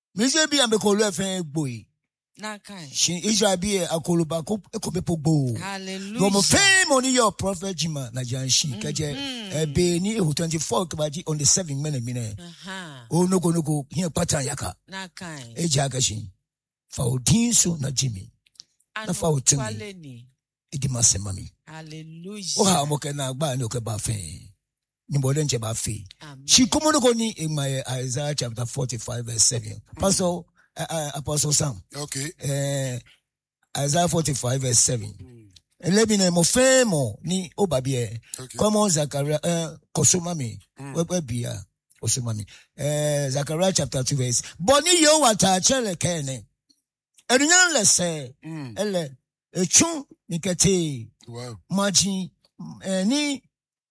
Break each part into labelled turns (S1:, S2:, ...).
S1: Mise bi ambekolo efen boy. She Israel be a koloba ekobepo bo.
S2: Hallelujah.
S1: Gomo fame on your prophet Jima na janshi keje be ni 24 kabaji on the 7 minute. Oh no go here pattern yaka. Ejaga shi. Fa odin so na Jimmy. Na fa otumi. Edima semami.
S2: Hallelujah.
S1: Oh ha mo ke na gba ni o ke ba fe. Ni mo den je ba fe. She come no go ni in my Isaiah chapter 45 verse 7. Pastor Apostle Sam.
S3: Okay.
S1: Isaiah 45 verse 7. Elebine mo femo ni obabie. Come on Zachariah kosumami. Webia kosumami. Zachariah chapter 2 verse. Boni yo wata chele kene. Enyan le se. Ele echun nikete.
S3: Wow.
S1: Maji ni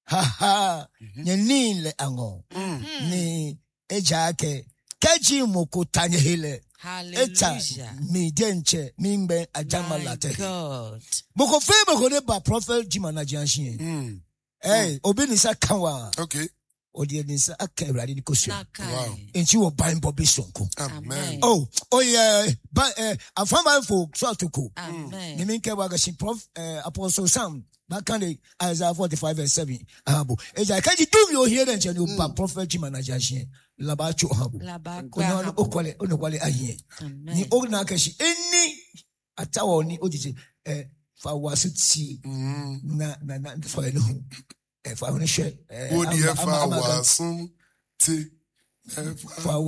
S1: ni le ango. Ni ejake keji moko tanyele.
S2: Hallelujah.
S1: Mi denche mimbe ajama late.
S2: God.
S1: Boko fe boko ne ba prophet Jima na janshi. Obi nisa kanwa.
S3: Okay.
S1: Odi nisa akewrade ni kosu.
S3: Wow.
S1: Enti wo ban bobi sonko.
S3: Amen.
S1: Oh yeah, but afama folk so atoko.
S2: Amen.
S1: Ni minke waga shi prof Apostle Sam. That kind of Isaiah 45 verse 7. Abo. Eja kaji do you hear that you ba prophet Jima na janshi. Labacho habo. Kono okwale onokwale aye. Ni ogna kashi eni atawo ni odije fa wasuti na fa no fa no hwe
S3: Odi fa wasun ti fa